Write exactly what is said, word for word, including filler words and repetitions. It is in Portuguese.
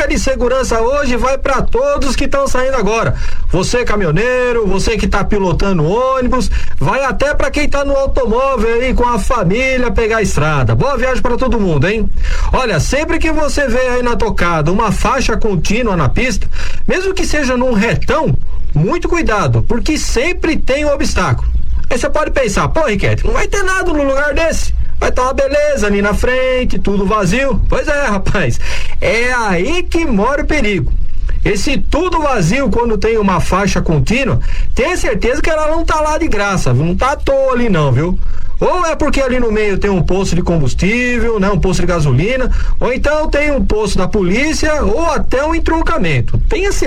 de segurança hoje vai para todos que estão saindo agora. Você caminhoneiro, você que tá pilotando ônibus, vai até para quem tá no automóvel aí com a família pegar a estrada. Boa viagem para todo mundo, hein? Olha, sempre que você vê aí na tocada uma faixa contínua na pista, mesmo que seja num retão, muito cuidado, porque sempre tem um obstáculo. Aí você pode pensar, pô, Riquete, não vai ter nada no lugar desse. Vai estar uma beleza ali na frente, tudo vazio. Pois é, rapaz, é aí que mora o perigo. Esse tudo vazio, quando tem uma faixa contínua, tenha certeza que ela não tá lá de graça, não tá à toa ali não, viu? Ou é porque ali no meio tem um posto de combustível, né, um posto de gasolina, ou então tem um posto da polícia, ou até um entroncamento. Tenha certeza